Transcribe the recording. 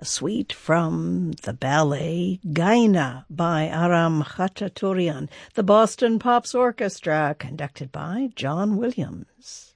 a suite from the ballet Gaina by Aram Khachaturian, the Boston Pops Orchestra, conducted by John Williams.